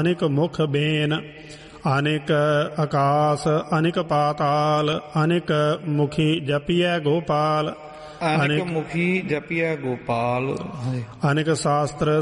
ਅਨਿਕ ਮੁਖ ਬੇਨ, ਅਨਿਕ ਆਕਾਸ ਅਨਿਕ ਪਾਤਾਲ, ਅਨਿਕ ਮੁਖੀ ਜਪੀਐ ਗੋਪਾਲ। ਅਨਿਕ ਮੁਖੀ ਜਪੀਐ ਗੋਪਾਲ। ਅਨਿਕ ਸ਼ਾਸਤਰ